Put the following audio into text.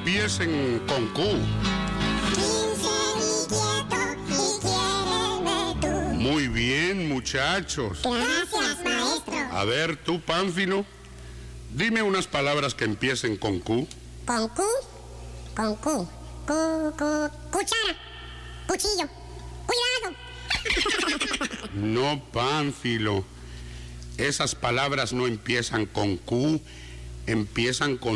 empiecen con Q. Muy bien, muchachos. Gracias, maestro. A ver, tú, Pánfilo, dime unas palabras que empiecen con Q. ¿Con Q? Con Q. Cuchara. Cuchillo. Cuidado. No, Pánfilo. Esas palabras no empiezan con Q, empiezan con